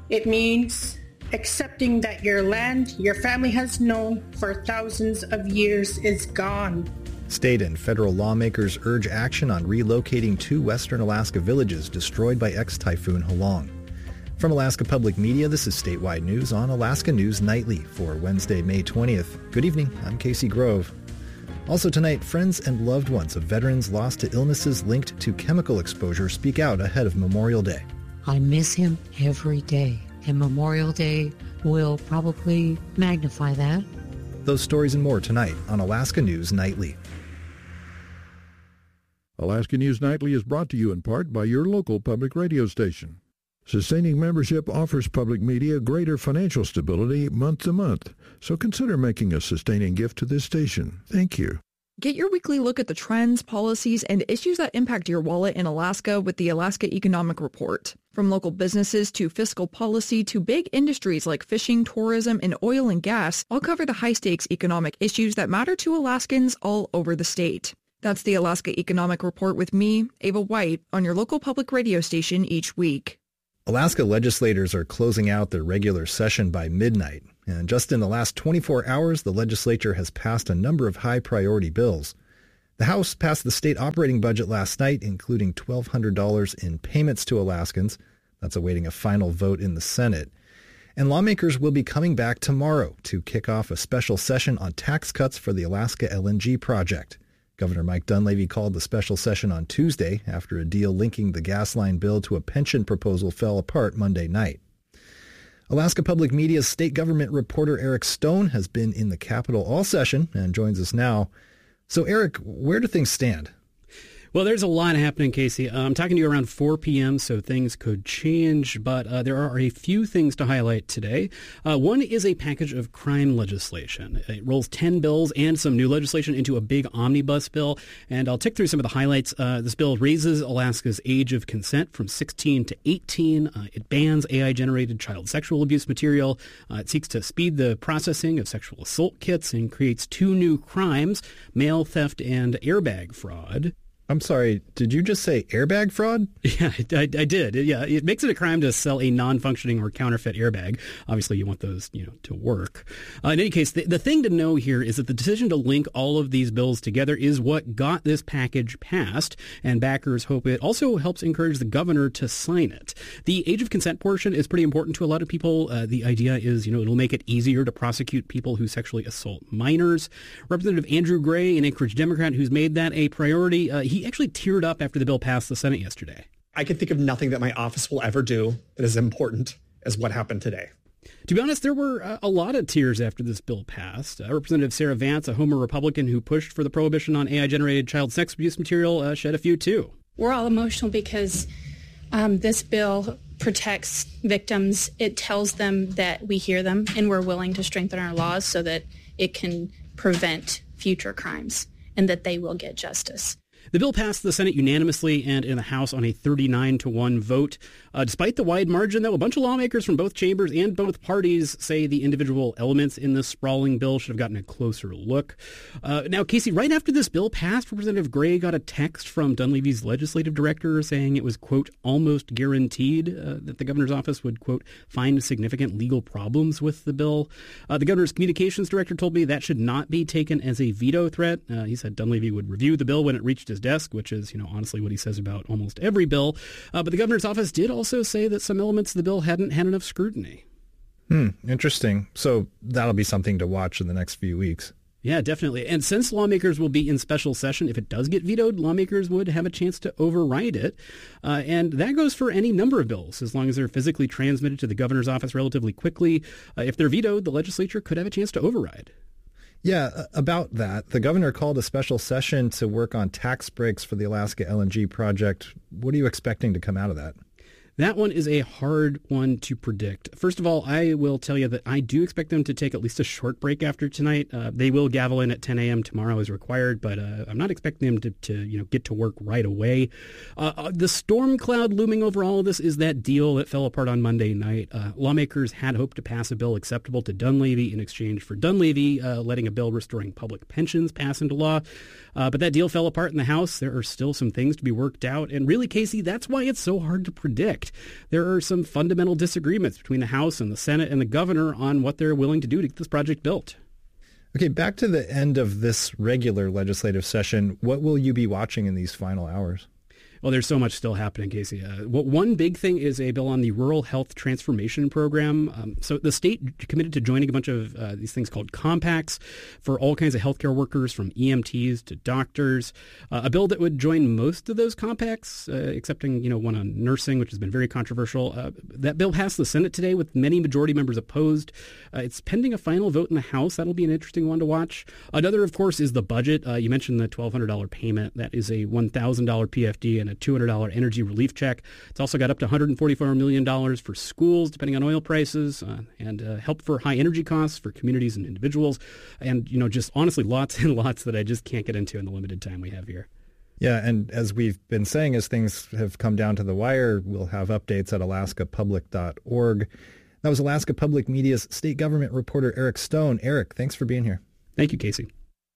It means accepting that your land your family has known for thousands of years is gone. State and federal lawmakers urge action on relocating 2 western Alaska villages destroyed by ex-Typhoon Halong. From Alaska Public Media, this is Statewide News on Alaska News Nightly for Wednesday, May 20th. Good evening, I'm Casey Grove. Also tonight, friends and loved ones of veterans lost to illnesses linked to chemical exposure speak out ahead of Memorial Day. I miss him every day, and Memorial Day will probably magnify that. Those stories and more tonight on Alaska News Nightly. Alaska News Nightly is brought to you in part by your local public radio station. Sustaining membership offers public media greater financial stability month to month, so consider making a sustaining gift to this station. Thank you. Get your weekly look at the trends, policies, and issues that impact your wallet in Alaska with the Alaska Economic Report. From local businesses to fiscal policy to big industries like fishing, tourism, and oil and gas, I'll cover the high-stakes economic issues that matter to Alaskans all over the state. That's the Alaska Economic Report with me, Ava White, on your local public radio station each week. Alaska legislators are closing out their regular session by midnight, and just in the last 24 hours, the legislature has passed a number of high-priority bills. The House passed the state operating budget last night, including $1,200 in payments to Alaskans. That's awaiting a final vote in the Senate. And lawmakers will be coming back tomorrow to kick off a special session on tax cuts for the Alaska LNG project. Governor Mike Dunleavy called the special session on Tuesday after a deal linking the gas line bill to a pension proposal fell apart Monday night. Alaska Public Media's state government reporter Eric Stone has been in the Capitol all session and joins us now. So, Eric, where do things stand? Well, there's a lot happening, Casey. I'm talking to you around 4 p.m., so things could change, but there are a few things to highlight today. One is a package of crime legislation. It rolls 10 bills and some new legislation into a big omnibus bill, and I'll tick through some of the highlights. This bill raises Alaska's age of consent from 16 to 18. It bans AI-generated child sexual abuse material. It seeks to speed the processing of sexual assault kits and creates 2 new crimes, mail theft and airbag fraud. I'm sorry, did you just say airbag fraud? Yeah, I did. Yeah, it makes it a crime to sell a non-functioning or counterfeit airbag. Obviously, you want those, to work. In any case, the thing to know here is that the decision to link all of these bills together is what got this package passed, and backers hope it also helps encourage the governor to sign it. The age of consent portion is pretty important to a lot of people. The idea is, it'll make it easier to prosecute people who sexually assault minors. Representative Andrew Gray, an Anchorage Democrat who's made that a priority, he actually teared up after the bill passed the Senate yesterday. I can think of nothing that my office will ever do that is important as what happened today. To be honest, there were a lot of tears after this bill passed. Representative Sarah Vance, a Homer Republican who pushed for the prohibition on AI-generated child sex abuse material, shed a few too. We're all emotional because this bill protects victims. It tells them that we hear them and we're willing to strengthen our laws so that it can prevent future crimes and that they will get justice. The bill passed the Senate unanimously and in the House on a 39-1 vote. Despite the wide margin, though, a bunch of lawmakers from both chambers and both parties say the individual elements in this sprawling bill should have gotten a closer look. Now, Casey, right after this bill passed, Representative Gray got a text from Dunleavy's legislative director saying it was, quote, almost guaranteed that the governor's office would, quote, find significant legal problems with the bill. The governor's communications director told me that should not be taken as a veto threat. He said Dunleavy would review the bill when it reached his desk, which is, honestly what he says about almost every bill. But the governor's office did also say that some elements of the bill hadn't had enough scrutiny. Interesting. So that'll be something to watch in the next few weeks. Yeah, definitely. And since lawmakers will be in special session, if it does get vetoed, lawmakers would have a chance to override it. And that goes for any number of bills, as long as they're physically transmitted to the governor's office relatively quickly. If they're vetoed, the legislature could have a chance to override. Yeah, about that, the governor called a special session to work on tax breaks for the Alaska LNG project. What are you expecting to come out of that? That one is a hard one to predict. First of all, I will tell you that I do expect them to take at least a short break after tonight. They will gavel in at 10 a.m. tomorrow as required, but I'm not expecting them to get to work right away. The storm cloud looming over all of this is that deal that fell apart on Monday night. Lawmakers had hoped to pass a bill acceptable to Dunleavy in exchange for Dunleavy letting a bill restoring public pensions pass into law. But that deal fell apart in the House. There are still some things to be worked out. And really, Casey, that's why it's so hard to predict. fact, there are some fundamental disagreements between the House and the Senate and the governor on what they're willing to do to get this project built. Okay, back to the end of this regular legislative session. What will you be watching in these final hours? Well, there's so much still happening, Casey. One big thing is a bill on the Rural Health Transformation Program. So the state committed to joining a bunch of these things called compacts for all kinds of healthcare workers, from EMTs to doctors. A bill that would join most of those compacts, excepting one on nursing, which has been very controversial. That bill passed the Senate today with many majority members opposed. It's pending a final vote in the House. That'll be an interesting one to watch. Another, of course, is the budget. You mentioned the $1,200 payment. That is a $1,000 PFD and a $200 energy relief check. It's also got up to $144 million for schools, depending on oil prices, and help for high energy costs for communities and individuals. And, just honestly, lots and lots that I just can't get into in the limited time we have here. Yeah, and as we've been saying, as things have come down to the wire, we'll have updates at alaskapublic.org. That was Alaska Public Media's state government reporter, Eric Stone. Eric, thanks for being here. Thank you, Casey.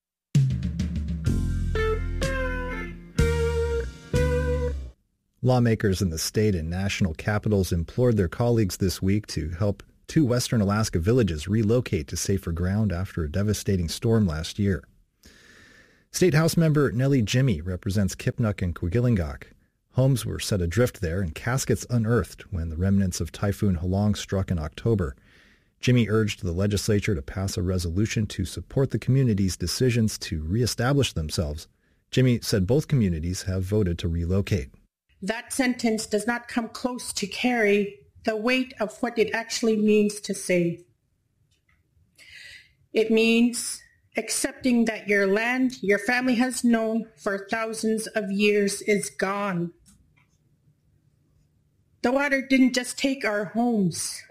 Lawmakers in the state and national capitals implored their colleagues this week to help 2 western Alaska villages relocate to safer ground after a devastating storm last year. State House member Nellie Jimmy represents Kipnuk and Kwigillingok. Homes were set adrift there and caskets unearthed when the remnants of Typhoon Halong struck in October. Jimmy urged the legislature to pass a resolution to support the community's decisions to reestablish themselves. Jimmy said both communities have voted to relocate. That sentence does not come close to carry the weight of what it actually means to save. It means accepting that your land your family has known for thousands of years is gone. The water didn't just take our homes.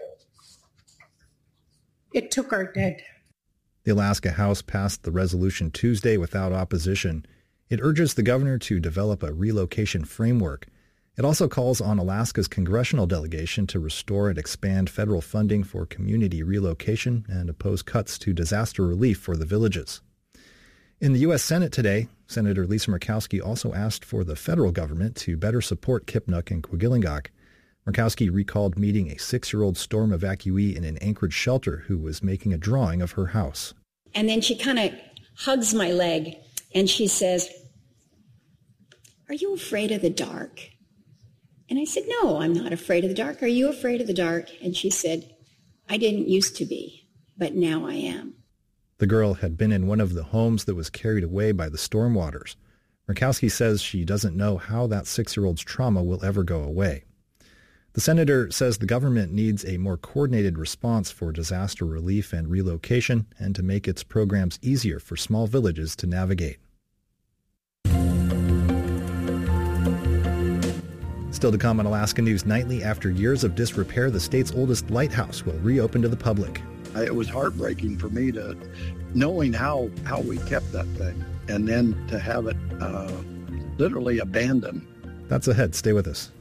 It took our dead. The Alaska House passed the resolution Tuesday without opposition. It urges the governor to develop a relocation framework. It also calls on Alaska's congressional delegation to restore and expand federal funding for community relocation and oppose cuts to disaster relief for the villages. In the U.S. Senate today, Senator Lisa Murkowski also asked for the federal government to better support Kipnuk and Kwigillingok. Murkowski recalled meeting a 6-year-old storm evacuee in an Anchorage shelter who was making a drawing of her house. And then she kind of hugs my leg and she says, "Are you afraid of the dark?" And I said, "No, I'm not afraid of the dark. Are you afraid of the dark?" And she said, "I didn't used to be, but now I am." The girl had been in one of the homes that was carried away by the storm waters. Murkowski says she doesn't know how that 6-year-old's trauma will ever go away. The senator says the government needs a more coordinated response for disaster relief and relocation and to make its programs easier for small villages to navigate. Still to come on Alaska News Nightly, after years of disrepair, the state's oldest lighthouse will reopen to the public. It was heartbreaking for me to knowing how we kept that thing and then to have it literally abandoned. That's ahead. Stay with us.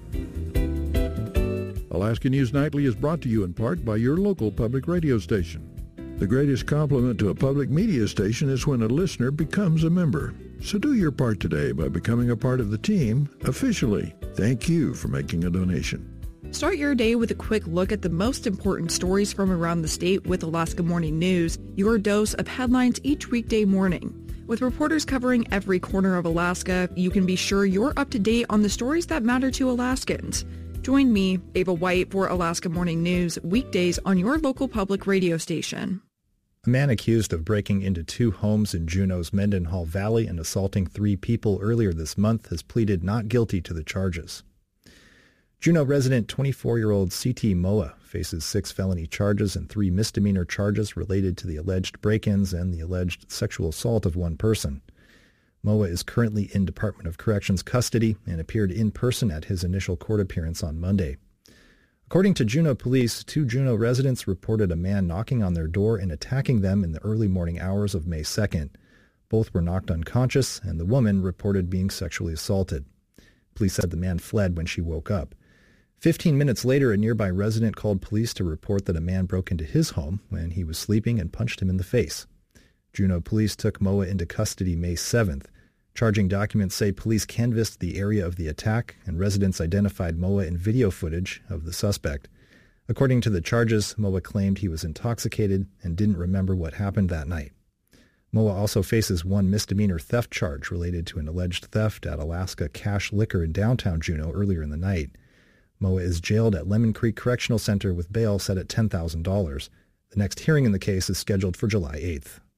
Alaska News Nightly is brought to you in part by your local public radio station. The greatest compliment to a public media station is when a listener becomes a member. So do your part today by becoming a part of the team officially. Thank you for making a donation. Start your day with a quick look at the most important stories from around the state with Alaska Morning News, your dose of headlines each weekday morning. With reporters covering every corner of Alaska, you can be sure you're up to date on the stories that matter to Alaskans. Join me, Ava White, for Alaska Morning News, weekdays on your local public radio station. A man accused of breaking into 2 homes in Juneau's Mendenhall Valley and assaulting 3 people earlier this month has pleaded not guilty to the charges. Juneau resident 24-year-old C.T. Moa faces 6 felony charges and 3 misdemeanor charges related to the alleged break-ins and the alleged sexual assault of 1 person. Moa is currently in Department of Corrections custody and appeared in person at his initial court appearance on Monday. According to Juneau police, 2 Juneau residents reported a man knocking on their door and attacking them in the early morning hours of May 2nd. Both were knocked unconscious, and the woman reported being sexually assaulted. Police said the man fled when she woke up. 15 minutes later, a nearby resident called police to report that a man broke into his home when he was sleeping and punched him in the face. Juneau police took Moa into custody May 7th. Charging documents say police canvassed the area of the attack, and residents identified Moa in video footage of the suspect. According to the charges, Moa claimed he was intoxicated and didn't remember what happened that night. Moa also faces one misdemeanor theft charge related to an alleged theft at Alaska Cash Liquor in downtown Juneau earlier in the night. Moa is jailed at Lemon Creek Correctional Center with bail set at $10,000. The next hearing in the case is scheduled for July 8th.